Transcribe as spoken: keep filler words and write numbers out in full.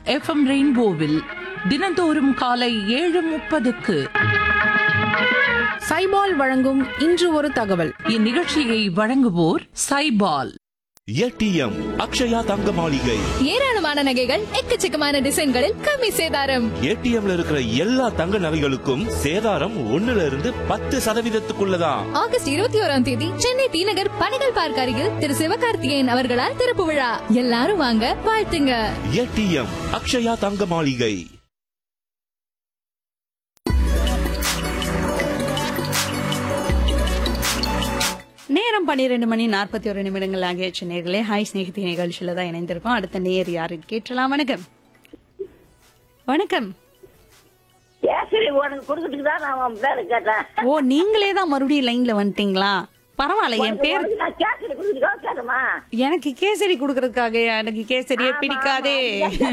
FM ரெயின்போவில் தினந்தோறும் காலை ஏழு முப்பதுக்கு சைபால் வழங்கும் இன்று ஒரு தகவல். இந்நிகழ்ச்சியை வழங்குவோர் சைபால். ஏடிஎம் அக்ஷயா தங்க மாளிகை. ஏராளமான நகைகள் எக்கச்சக்கமான டிசைன்களில் கம்மி சேதாரம். ஏடிஎம்ல இருக்கிற எல்லா தங்க நகைகளுக்கும் சேதாரம் ஒண்ணுல இருந்து பத்து சதவீதத்துக்குள்ளதான். ஆகஸ்ட் இருபத்தி ஓராம் தேதி சென்னை டி நகர் பணிகள் பார்க் அருகில் திரு சிவகார்த்திகேயன் அவர்களால் திறப்பு விழா. எல்லாரும் வாங்க, வாழ்த்துங்க. ஏடிஎம் அக்ஷயா தங்க மாளிகை. நேரம் பன்னிரெண்டு மணி நாற்பத்தி ஒரு நிமிடங்கள் ஆகிய நேர்களே. ஹாய் ஸ்நேகிதி நிகழ்ச்சியில தான் இணைந்திருக்கோம். அடுத்த நேர் யாரு கேட்டலாம். வணக்கம். வணக்கம். ஓ, நீங்களே தான் மறுபடியும் லைன்ல வந்துட்டீங்களா? பரவாயில்ல. என் பேர் எனக்கு கேசரி குடுக்கறதுக்காக எனக்கு கேசரியே பிடிக்காதே.